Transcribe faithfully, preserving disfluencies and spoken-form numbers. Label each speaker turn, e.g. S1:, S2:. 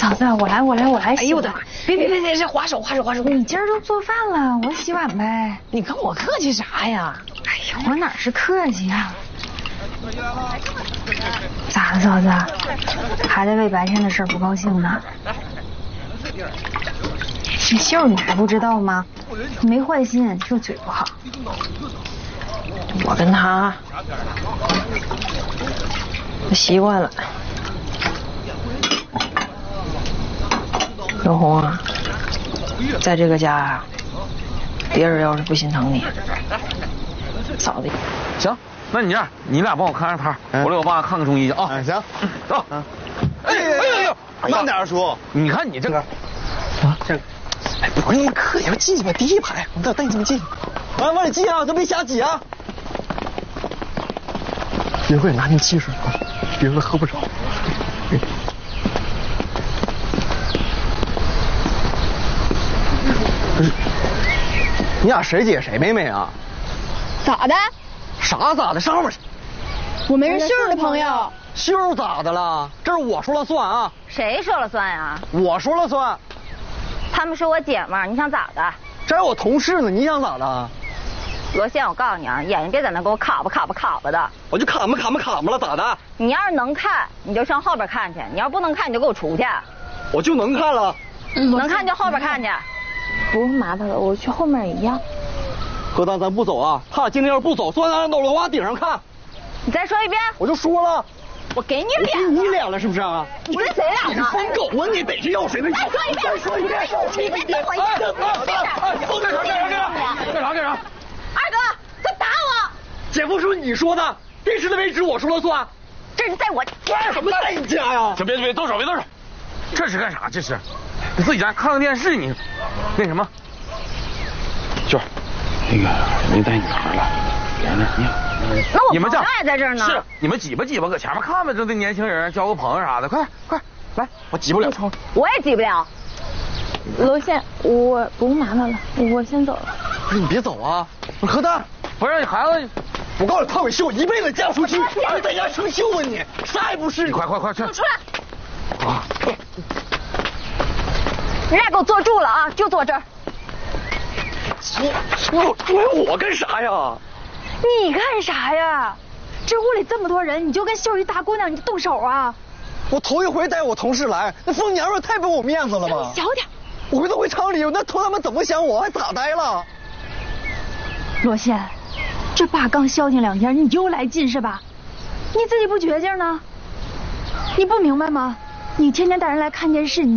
S1: 嫂子，我来，我来，我来洗。
S2: 哎呦我的妈！别别别别，这划手划手划手！
S1: 你今儿都做饭了，我洗碗呗。
S2: 你跟我客气啥呀？
S1: 哎呀，我哪是客气啊？咋了，嫂子？还在为白天的事不高兴呢？这秀你还不知道吗？没坏心，就嘴不好。
S2: 我跟他习惯了。刘红啊，在这个家啊，别人要是不心疼你，嫂子
S3: 行，那你这样，你俩帮我看看摊，嗯、我来我爸看看中医去啊。
S4: 嗯，行，
S3: 走。
S4: 嗯，
S3: 哎哎哎呦，
S4: 慢点叔。
S3: 你看你这个，
S4: 啊，这个，哎，不是那么客气，进去吧，第一排，我带带你这么进。往往里挤啊，都别瞎挤啊。一会儿拿那汽水啊，别人喝不着。不是，你俩谁姐谁妹妹啊？
S5: 咋的？
S4: 啥咋的？上面去！
S5: 我们是秀儿的朋友。
S4: 秀咋的了？这是我说了算啊！
S6: 谁说了算呀？
S4: 我说了算。
S6: 他们是我姐们儿，你想咋的？
S4: 这还有我同事呢，你想咋的？
S6: 罗宪，我告诉你啊，眼睛别在那给我卡吧卡吧卡吧的。
S4: 我就卡吧卡吧卡吧了，咋的？
S6: 你要是能看，你就上后边看去；你要不能看，你就给我出去。
S4: 我就能看了。
S6: 能看就后边看去。
S5: 不用麻烦了，我去后面一样。
S4: 何丹，咱不走啊！他俩今天要是不走，算咱到楼瓦顶上看。
S6: 你再说一遍。
S4: 我就说了。
S6: 我给你脸。
S4: 我给你脸了是不是啊？
S6: 你跟谁俩呢？
S4: 你是疯狗啊！你逮着要谁呢？
S6: 再说一遍。
S4: 再说一遍。
S6: 你别等我一下。
S3: 哎，干啥干啥干啥干啥干啥？
S6: 二哥，他打我！
S4: 姐夫是你说的，电视的位置我说了算。
S6: 这是在我家。
S4: 什么在你家呀？
S3: 行，别别动手别动手，这是干啥？这是你自己家看看电视，你那什么？秀儿，
S7: 那个没带女孩了，别那你
S6: 那我
S3: 你们这
S6: 也在这儿呢。
S3: 是你们挤吧挤吧，搁前面看吧，这对年轻人交个朋友啥的，快快来，我挤不了。
S6: 我也挤不了。
S5: 罗宪，我不用麻烦了，我先走了。
S4: 不是你别走啊！不是何丹，
S3: 不是你孩子，
S4: 我告诉你，潘伟秀一辈子嫁不出去，还在家生锈啊你，啥也不是。
S3: 你快快快去！
S6: 出来！啊！你俩给我坐住了啊！就坐这儿。
S4: 我我我干啥呀？
S1: 你干啥呀？这屋里这么多人，你就跟秀一大姑娘，你就动手啊？
S4: 我头一回带我同事来，那疯娘们太不给我面子了吧？
S1: 小点。
S4: 我回头回厂里，那头他们怎么想我，还咋待了？
S1: 罗宪，这爸刚消停两天，你又来劲是吧？你自己不绝劲呢？你不明白吗？你天天带人来看电视，你。